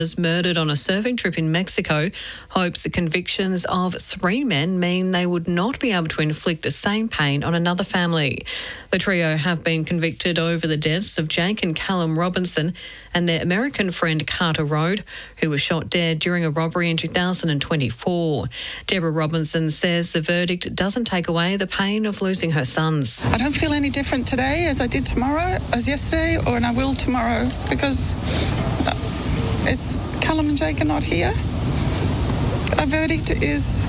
was murdered on a surfing trip in Mexico, hopes the convictions of 3 men mean they would not be able to inflict the same pain on another family. The trio have been convicted over the deaths of Jake and Callum Robinson and their American friend Carter Rode, who was shot dead during a robbery in 2024. Deborah Robinson says the verdict doesn't take away the pain of losing her sons. I don't feel any different today as I did tomorrow, as yesterday, and I will tomorrow, because it's Callum and Jake are not here. A verdict is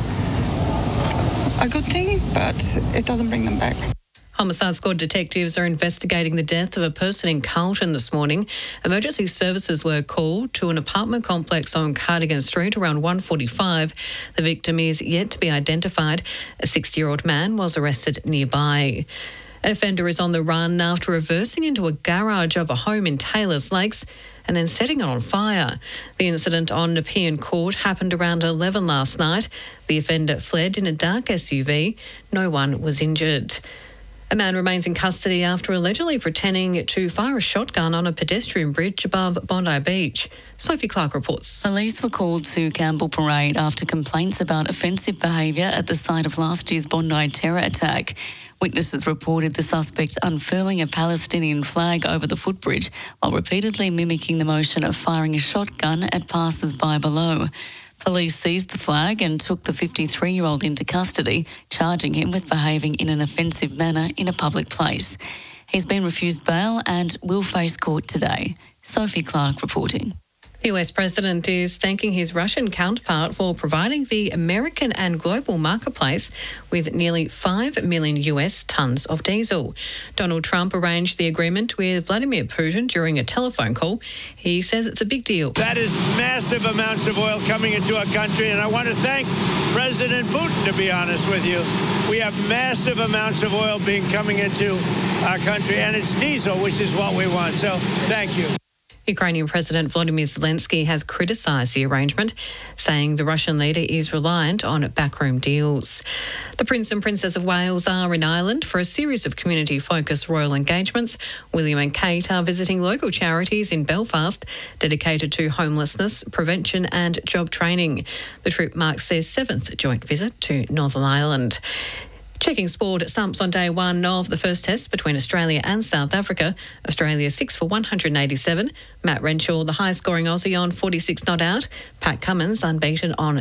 a good thing, but it doesn't bring them back. Homicide Squad detectives are investigating the death of a person in Carlton this morning. Emergency services were called to an apartment complex on Cardigan Street around 1:45. The victim is yet to be identified. A 60-year-old man was arrested nearby. An offender is on the run after reversing into a garage of a home in Taylors Lakes and then setting it on fire. The incident on Nepean Court happened around 11 last night. The offender fled in a dark SUV. No one was injured. A man remains in custody after allegedly pretending to fire a shotgun on a pedestrian bridge above Bondi Beach. Sophie Clark reports. Police were called to Campbell Parade after complaints about offensive behaviour at the site of last year's Bondi terror attack. Witnesses reported the suspect unfurling a Palestinian flag over the footbridge while repeatedly mimicking the motion of firing a shotgun at passers-by below. Police seized the flag and took the 53-year-old into custody, charging him with behaving in an offensive manner in a public place. He's been refused bail and will face court today. Sophie Clark reporting. The US President is thanking his Russian counterpart for providing the American and global marketplace with nearly 5 million US tonnes of diesel. Donald Trump arranged the agreement with Vladimir Putin during a telephone call. He says it's a big deal. That is massive amounts of oil coming into our country, and I want to thank President Putin, to be honest with you. We have massive amounts of oil coming into our country, and it's diesel, which is what we want. So thank you. Ukrainian President Volodymyr Zelensky has criticised the arrangement, saying the Russian leader is reliant on backroom deals. The Prince and Princess of Wales are in Ireland for a series of community-focused royal engagements. William and Kate are visiting local charities in Belfast dedicated to homelessness, prevention and job training. The trip marks their 7th joint visit to Northern Ireland. Checking sport, stumps on day one of the first test between Australia and South Africa. Australia 6 for 187. Matt Renshaw, the high-scoring Aussie, on 46 not out. Pat Cummins unbeaten on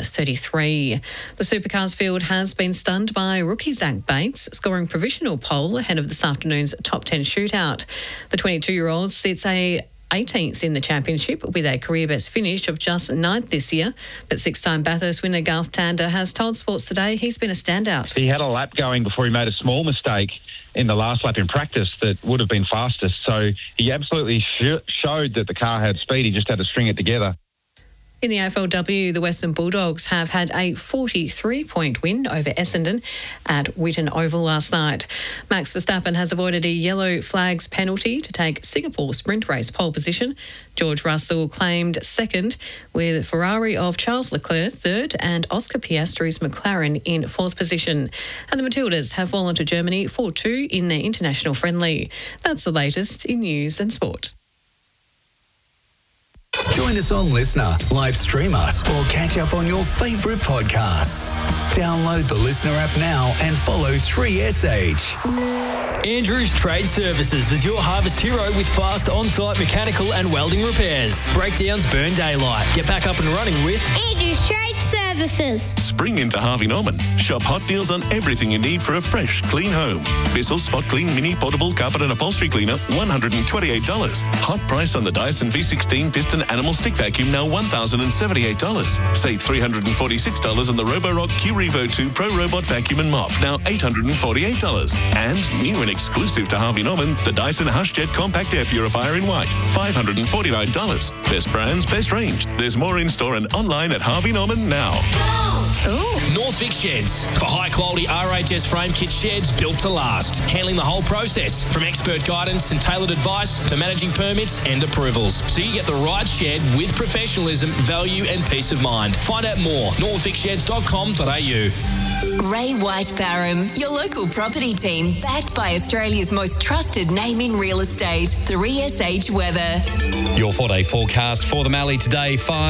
33. The Supercars field has been stunned by rookie Zach Bates, scoring provisional pole ahead of this afternoon's top 10 shootout. The 22-year-old sits a 18th in the championship with a career best finish of just 9th this year. But 6-time Bathurst winner Garth Tander has told Sports Today he's been a standout. He had a lap going before he made a small mistake in the last lap in practice that would have been fastest. So he absolutely showed that the car had speed. He just had to string it together. In the AFLW, the Western Bulldogs have had a 43-point win over Essendon at Whitten Oval last night. Max Verstappen has avoided a yellow flags penalty to take Singapore sprint race pole position. George Russell claimed second, with Ferrari of Charles Leclerc third and Oscar Piastri's McLaren in fourth position. And the Matildas have fallen to Germany 4-2 in their international friendly. That's the latest in news and sport. Join us on Listener, live stream us, or catch up on your favourite podcasts. Download the Listener app now and follow 3SH. Andrews Trade Services is your harvest hero with fast on-site mechanical and welding repairs. Breakdowns burn daylight. Get back up and running with Andrews Trade Services. Spring into Harvey Norman. Shop hot deals on everything you need for a fresh, clean home. Bissell Spot Clean Mini Portable Carpet and Upholstery Cleaner, $128. Hot price on the Dyson V16 Piston Animal Stick Vacuum, now $1,078. Save $346 on the Roborock Q-Revo 2 Pro Robot Vacuum and Mop, now $848. And new and exclusive to Harvey Norman, the Dyson HushJet Compact Air Purifier in white, $549. Best brands, best range. There's more in store and online at Harvey Norman now. Go! Northvic Sheds. For high-quality RHS frame kit sheds built to last. Handling the whole process, from expert guidance and tailored advice to managing permits and approvals. So you get the right shed with professionalism, value and peace of mind. Find out more. northvicsheds.com.au. Ray White Barham, your local property team, backed by Australia's most trusted name in real estate. 3SH Weather. Your 4-day forecast for the Mallee today.